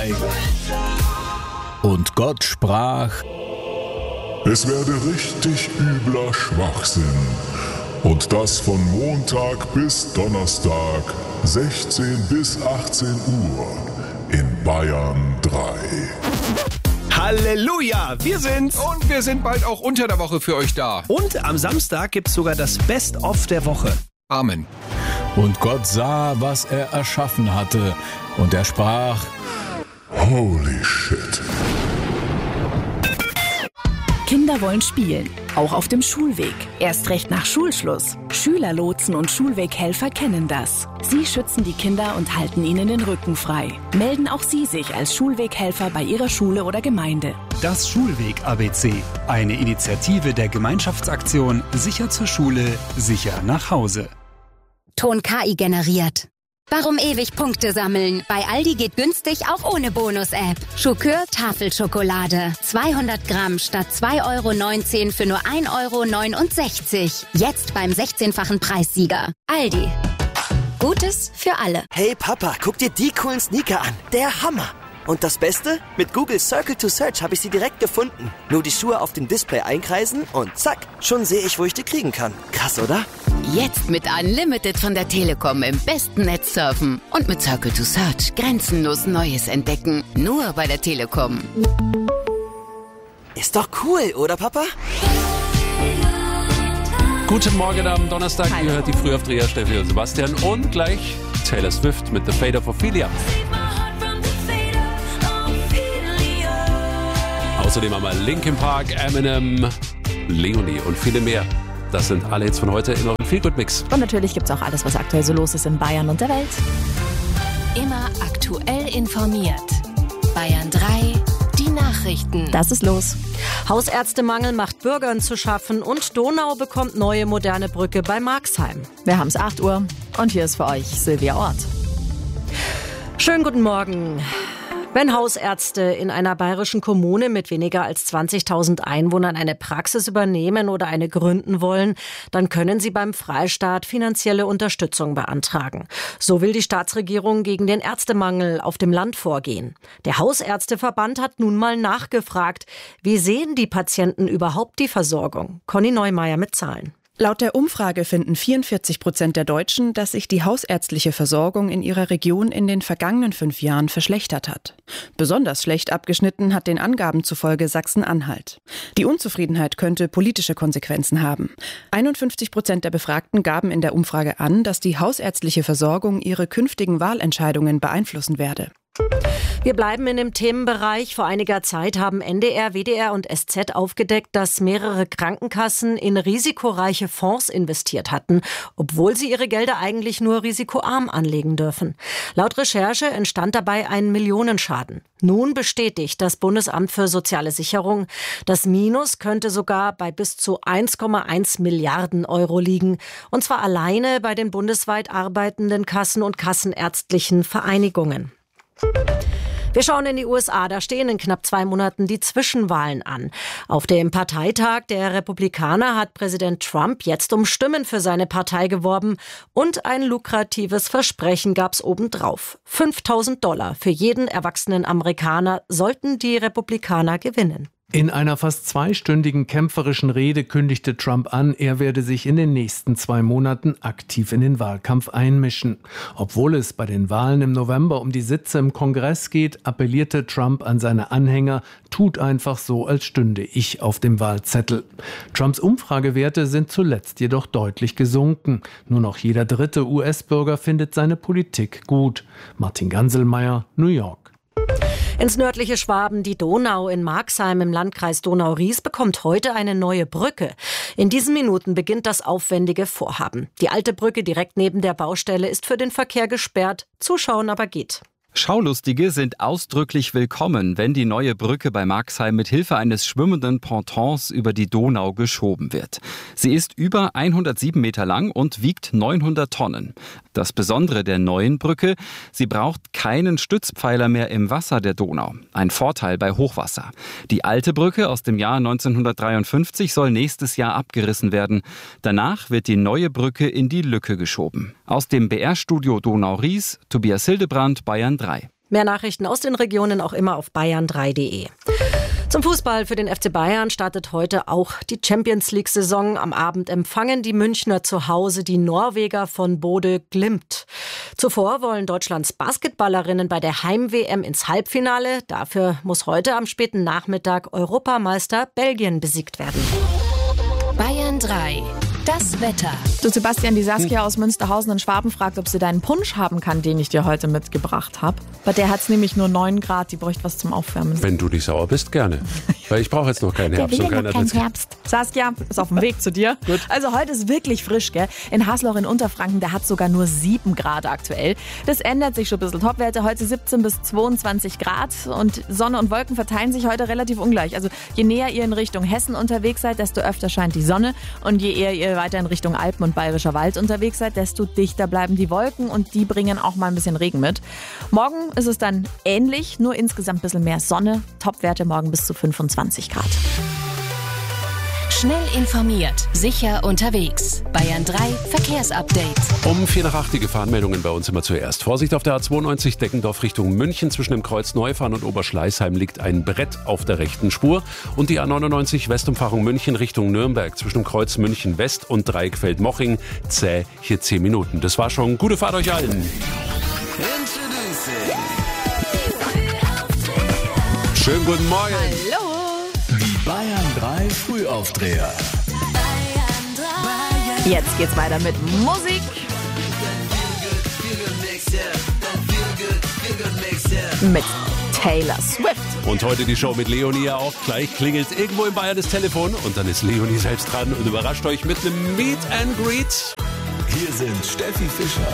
3. Und Gott sprach: Es werde richtig übler Schwachsinn. Und das von Montag bis Donnerstag, 16 bis 18 Uhr in Bayern 3. Halleluja, wir sind's. Und wir sind bald auch unter der Woche für euch da. Und am Samstag gibt's sogar das Best-of der Woche. Amen. Und Gott sah, was er erschaffen hatte. Und er sprach: Holy shit. Kinder wollen spielen, auch auf dem Schulweg. Erst recht nach Schulschluss. Schülerlotsen und Schulweghelfer kennen das. Sie schützen die Kinder und halten ihnen den Rücken frei. Melden auch Sie sich als Schulweghelfer bei Ihrer Schule oder Gemeinde. Das Schulweg-ABC. Eine Initiative der Gemeinschaftsaktion Sicher zur Schule, sicher nach Hause. Ton KI generiert. Warum ewig Punkte sammeln? Bei Aldi geht günstig auch ohne Bonus-App. Schokör Tafelschokolade. 200 Gramm statt 2,19 € für nur 1,69 €. Jetzt beim 16-fachen Preissieger. Aldi. Gutes für alle. Hey Papa, guck dir die coolen Sneaker an. Der Hammer. Und das Beste? Mit Google Circle to Search habe ich sie direkt gefunden. Nur die Schuhe auf dem Display einkreisen und zack, schon sehe ich, wo ich die kriegen kann. Krass, oder? Jetzt mit Unlimited von der Telekom im besten Netz surfen. Und mit Circle to Search grenzenlos Neues entdecken. Nur bei der Telekom. Ist doch cool, oder Papa? Guten Morgen am Donnerstag. Ihr hört die Frühaufdreher Steffi und Sebastian. Und gleich Taylor Swift mit The Fate of Ophelia. Außerdem haben wir Linkin Park, Eminem, Leonie und viele mehr. Das sind alle Hits von heute in eurem Feelgood-Mix. Und natürlich gibt's auch alles, was aktuell so los ist in Bayern und der Welt. Immer aktuell informiert. Bayern 3, die Nachrichten. Das ist los. Hausärztemangel macht Bürgern zu schaffen und Donau bekommt neue moderne Brücke bei Marxheim. Wir haben's 8 Uhr und hier ist für euch Silvia Ort. Schönen guten Morgen. Wenn Hausärzte in einer bayerischen Kommune mit weniger als 20.000 Einwohnern eine Praxis übernehmen oder eine gründen wollen, dann können sie beim Freistaat finanzielle Unterstützung beantragen. So will die Staatsregierung gegen den Ärztemangel auf dem Land vorgehen. Der Hausärzteverband hat nun mal nachgefragt, wie sehen die Patienten überhaupt die Versorgung? Conny Neumeier mit Zahlen. Laut der Umfrage finden 44% der Deutschen, dass sich die hausärztliche Versorgung in ihrer Region in den vergangenen 5 Jahren verschlechtert hat. Besonders schlecht abgeschnitten hat den Angaben zufolge Sachsen-Anhalt. Die Unzufriedenheit könnte politische Konsequenzen haben. 51% der Befragten gaben in der Umfrage an, dass die hausärztliche Versorgung ihre künftigen Wahlentscheidungen beeinflussen werde. Wir bleiben in dem Themenbereich. Vor einiger Zeit haben NDR, WDR und SZ aufgedeckt, dass mehrere Krankenkassen in risikoreiche Fonds investiert hatten, obwohl sie ihre Gelder eigentlich nur risikoarm anlegen dürfen. Laut Recherche entstand dabei ein Millionenschaden. Nun bestätigt das Bundesamt für Soziale Sicherung, das Minus könnte sogar bei bis zu 1,1 Milliarden € liegen. Und zwar alleine bei den bundesweit arbeitenden Kassen und kassenärztlichen Vereinigungen. Wir schauen in die USA, da stehen in knapp 2 Monaten die Zwischenwahlen an. Auf dem Parteitag der Republikaner hat Präsident Trump jetzt um Stimmen für seine Partei geworben und ein lukratives Versprechen gab's obendrauf. $5.000 für jeden erwachsenen Amerikaner sollten die Republikaner gewinnen. In einer fast 2-stündigen kämpferischen Rede kündigte Trump an, er werde sich in den nächsten 2 Monaten aktiv in den Wahlkampf einmischen. Obwohl es bei den Wahlen im November um die Sitze im Kongress geht, appellierte Trump an seine Anhänger, tut einfach so, als stünde ich auf dem Wahlzettel. Trumps Umfragewerte sind zuletzt jedoch deutlich gesunken. Nur noch jeder 3. US-Bürger findet seine Politik gut. Martin Ganselmeier, New York. Ins nördliche Schwaben, die Donau in Marxheim im Landkreis Donau-Ries, bekommt heute eine neue Brücke. In diesen Minuten beginnt das aufwendige Vorhaben. Die alte Brücke direkt neben der Baustelle ist für den Verkehr gesperrt, Zuschauen aber geht. Schaulustige sind ausdrücklich willkommen, wenn die neue Brücke bei Marxheim mit Hilfe eines schwimmenden Pontons über die Donau geschoben wird. Sie ist über 107 Meter lang und wiegt 900 Tonnen. Das Besondere der neuen Brücke, sie braucht keinen Stützpfeiler mehr im Wasser der Donau. Ein Vorteil bei Hochwasser. Die alte Brücke aus dem Jahr 1953 soll nächstes Jahr abgerissen werden. Danach wird die neue Brücke in die Lücke geschoben. Aus dem BR-Studio Donau-Ries, Tobias Hildebrand, Bayern 3. Mehr Nachrichten aus den Regionen auch immer auf bayern3.de. Zum Fußball für den FC Bayern startet heute auch die Champions-League-Saison. Am Abend empfangen die Münchner zu Hause die Norweger von Bodø Glimt. Zuvor wollen Deutschlands Basketballerinnen bei der Heim-WM ins Halbfinale. Dafür muss heute am späten Nachmittag Europameister Belgien besiegt werden. Bayern 3. Das Wetter. Du Sebastian, die Saskia aus Münsterhausen in Schwaben fragt, ob sie deinen Punsch haben kann, den ich dir heute mitgebracht habe. Bei der hat es nämlich nur 9 Grad, die bräuchte was zum Aufwärmen. Wenn du nicht sauer bist, gerne. Weil ich brauche jetzt noch keinen Herbst. Der will ja noch keinen Herbst. Saskia ist auf dem Weg zu dir. Gut. Also heute ist wirklich frisch, gell? In Hasloch in Unterfranken, da hat es sogar nur 7 Grad aktuell. Das ändert sich schon ein bisschen. Topwerte heute 17 bis 22 Grad und Sonne und Wolken verteilen sich heute relativ ungleich. Also je näher ihr in Richtung Hessen unterwegs seid, desto öfter scheint die Sonne und je eher ihr weiter in Richtung Alpen und Bayerischer Wald unterwegs seid, desto dichter bleiben die Wolken und die bringen auch mal ein bisschen Regen mit. Morgen ist es dann ähnlich, nur insgesamt ein bisschen mehr Sonne. Topwerte morgen bis zu 25 Grad. Schnell informiert, sicher unterwegs. Bayern 3 Verkehrsupdate. Um 7:45 die Gefahrenmeldungen bei uns immer zuerst. Vorsicht auf der A92 Deckendorf Richtung München. Zwischen dem Kreuz Neufahren und Oberschleißheim liegt ein Brett auf der rechten Spur. Und die A99 Westumfahrung München Richtung Nürnberg. Zwischen dem Kreuz München West und Dreieckfeld-Moching. Zäh hier 10 Minuten. Das war schon. Gute Fahrt euch allen. Schönen guten Morgen. Hallo. Die Bayern 3 Frühaufdreher. Jetzt geht's weiter mit Musik. Mit Taylor Swift. Und heute die Show mit Leonie ja auch. Gleich klingelt irgendwo in Bayern das Telefon und dann ist Leonie selbst dran und überrascht euch mit einem Meet and Greet. Hier sind Steffi Fischer